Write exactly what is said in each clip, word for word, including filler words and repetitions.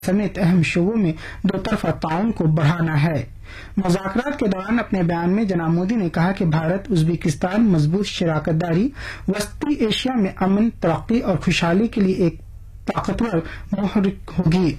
समेत अहम शोबों में दो तरफा ताउन को बढ़ाना है। मुज़ाकरात के दौरान अपने बयान में जनाब मोदी ने कहा कि भारत उज़्बेकिस्तान मजबूत शराकतदारी वस्ती एशिया में अमन, तरक्की और खुशहाली के लिए एक ताकतवर मुहर्रिक होगी।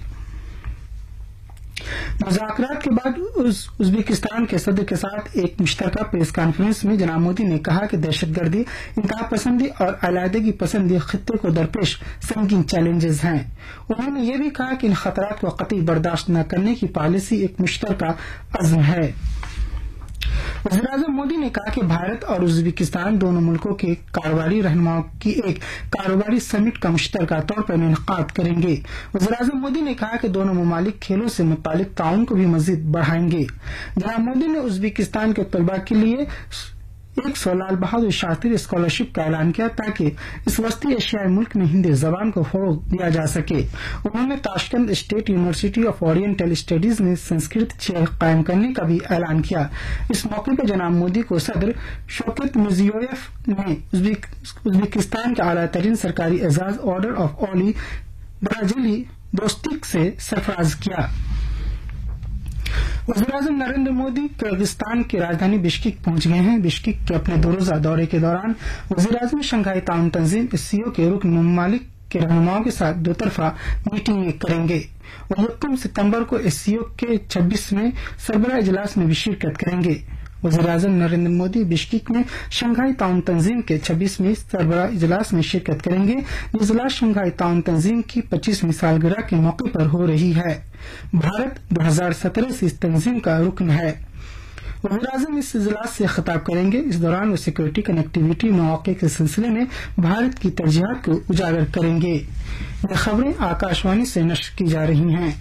मुज़ाकरात के बाद उज़्बेकिस्तान के सदर के साथ एक मुश्तरका प्रेस कॉन्फ्रेंस में जनाब मोदी ने कहा कि दहशतगर्दी, इंतहा पसंदी और अलहदगी पसंदी खित्ते को दरपेश संगीन चैलेंजेस हैं। उन्होंने ये भी कहा कि इन खतरात को कतई बर्दाश्त न करने की पॉलिसी एक मुश्तरका अज़्म है। वज़ीर-ए-आज़म मोदी ने कहा कि भारत और उज़्बेकिस्तान दोनों मुल्कों के कारोबारी रहनुमाओं की एक कारोबारी समिट का मुश्तरका तौर पर इनेकाद करेंगे। वज़ीर-ए-आज़म मोदी ने कहा कि दोनों ममालिक खेलों से मुतालिक ताउन को भी मजीद बढ़ाएंगे। जनाब मोदी ने उज़्बेकिस्तान के तलबा के लिए एक सौ लाल बहादुर शास्त्री स्कॉलरशिप का ऐलान किया ताकि इस वस्ती एशियाई मुल्क में हिंदी जबान को फरोग दिया जा सके। उन्होंने Tashkent state university of oriental studies में संस्कृत चेयर कायम करने का भी ऐलान किया। इस मौके पर जनाब मोदी को सदर शौकत मिर्जियोयेव ने उज़्बेकिस्तान के आला तरीन सरकारी एजाज ऑर्डर ऑफ ओली ब्राजिली दोस्तिक से सरफराज किया। वज़ीर-ए-आज़म नरेंद्र मोदी किर्गिस्तान की राजधानी बिश्केक पहुंच गए हैं। बिश्केक के अपने दो रोजा दौरे के दौरान वज़ीर-ए-आज़म शंघाई ताउन तंजीम एससीओ के रुकन ममालिक के रहनुमाओं के साथ दो तरफा मीटिंग करेंगे। वो यकम सितम्बर को एससीओ के छब्बीसवें सरबराह इजलास में भी शिरकत करेंगे। वज़ीर-ए-आज़म नरेंद्र मोदी बिश्केक में शंघाई ताउन तंजीम के छब्बीसवें सरबराह इजलास में शिरकत करेंगे। ये इजलास शंघाई ताउन तंजीम की पच्चीसवीं सालगिरह के मौके पर हो रही है। भारत दो हजार सत्रह से इस तंजीम का रुकन है। वज़ीर-ए-आज़म इस इजलास से खिताब करेंगे। इस दौरान वो सिक्योरिटी, कनेक्टिविटी मौके के सिलसिले में भारत की तरजीहात को उजागर करेंगे। ये खबरें आकाशवाणी से नश्र की जा रही हैं।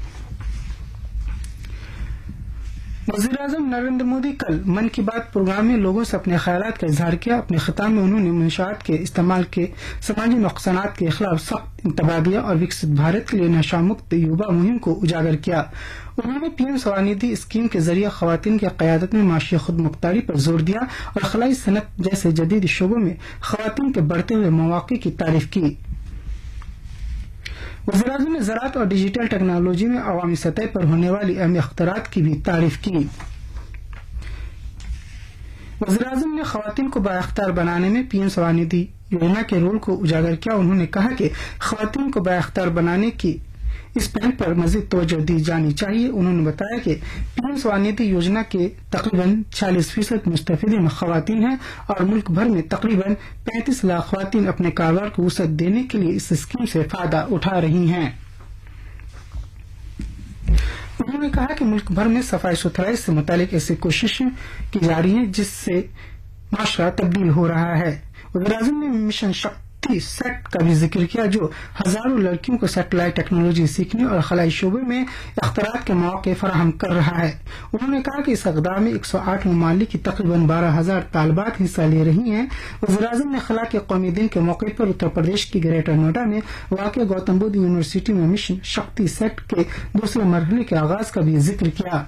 वज़ीर-ए-आज़म नरेंद्र मोदी कल मन की बात प्रोग्राम में लोगों से अपने ख्यालात का इजहार किया। अपने खिताब में उन्होंने मंशआत के इस्तेमाल के समाजी नुकसानात के खिलाफ सख्त इंतबाह दिया और विकसित भारत के लिए नशा मुक्त युवा मुहिम को उजागर किया। उन्होंने पीएम स्वनिधि स्कीम के जरिए खवातीन की क़यादत में माशी खुद मुख्तारी पर जोर दिया और खलाई सनत जैसे जदीद शोबों में खवातीन के बढ़ते हुए मौक़े की तारीफ की। वज़ीर-ए-आज़म ने ज़राअत और डिजिटल टेक्नोलॉजी में अवामी सतह पर होने वाली अहम इख्तिरात की भी तारीफ की। वज़ीर-ए-आज़म ने खवातीन को बाइख्तियार बनाने में पीएम स्वनिधि योजना के रोल को उजागर किया। उन्होंने कहा कि खवातीन को बाइख्तियार बनाने की इस पहल पर मजीद तवज्जो दी जानी चाहिए। उन्होंने बताया कि पीएम स्वनिधि योजना के तकरीबन छियालीस फीसद मुस्तफिदीन खवातीन हैं और मुल्क भर में तकरीबन पैंतीस लाख खवातीन अपने कारोबार को वसअत देने के लिए इस स्कीम से फायदा उठा रही हैं। उन्होंने कहा कि मुल्क भर में सफाई सुथराई से मुतालिक ऐसी कोशिशें की जा रही हैं जिससे माशरा तब्दील हो रहा है। वज़ीर-ए-आज़म ने मिशन शक्ति सेट का भी जिक्र किया जो हजारों लड़कियों को सैटेलाइट टेक्नोलॉजी सीखने और खलाई शोबे में इख्तिरात के मौके फराहम कर रहा है। उन्होंने कहा कि इस इक़दाम में एक सौ आठ ममालिक की तकरीबन बारह हजार तालबात हिस्सा ले रही हैं। वज़ीर-ए-आज़म ने खला के कौमी दिन के मौके पर उत्तर प्रदेश की ग्रेटर नोएडा में वाक़ गौतम बुद्ध यूनिवर्सिटी में मिशन शक्ति सेट के दूसरे मरहले के आगाज का भी जिक्र किया।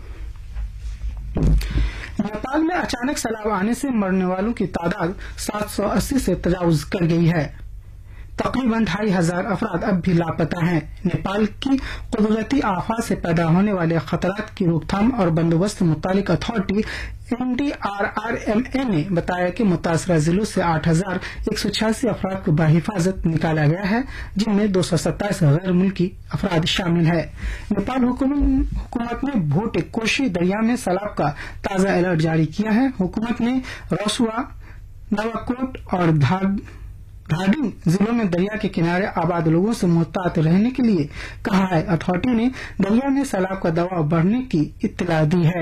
नेपाल में अचानक सैलाब आने से मरने वालों की तादाद सात सौ अस्सी से तजावुज कर गई है। तकरीबन ढाई हजार अफराद अब भी लापता हैं। नेपाल की कुदरती आफात से पैदा होने वाले खतरात की रोकथाम और बंदोबस्त मुतालिक authority M D R R M A ने बताया कि मुतासरा जिलों से आठ हजार एक सौ छियासी अफराद को बाहिफाजत निकाला गया है, जिनमें दो सौ सत्ताईस गैर मुल्की अफराद शामिल है। नेपाल हुकूमत ने भोटे कोशी दरिया में सैलाब का ताजा अलर्ट जारी किया है। हुकूमत ने रसुआ, नवाकोट और धादिंग जिलों में दरिया के किनारे आबाद लोगों से मुहतात रहने के लिए कहा है। अथॉरिटी ने दरिया में सैलाब का दबाव बढ़ने की इत्तला दी है।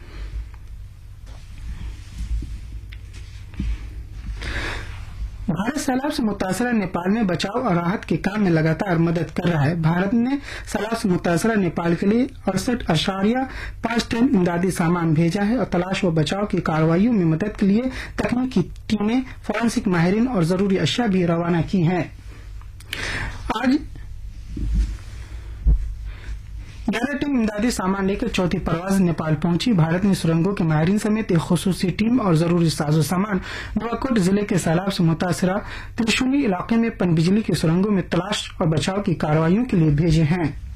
भारत सैलाब से मुतासरा नेपाल में बचाव और राहत के काम में लगातार मदद कर रहा है। भारत ने सैलाब से मुतासरा नेपाल के लिए अड़सठ अशारिया पांच टन इमदादी सामान भेजा है और तलाश व बचाव की कार्रवाइयों में मदद के लिए तकनीकी टीमें, फोरेंसिक माहिरीन और जरूरी अशिया भी रवाना की हैं। आज ग्यारह टीम इमदादी सामान लेकर चौथी परवाज नेपाल पहुंची। भारत ने सुरंगों के माहिरीन समेत एक खुसूसी टीम और जरूरी साजो सामान नवाकोट जिले के सैलाब से मुतासरा त्रिशुली इलाके में पनबिजली की सुरंगों में तलाश और बचाव की कार्रवाइयों के लिए भेजे हैं।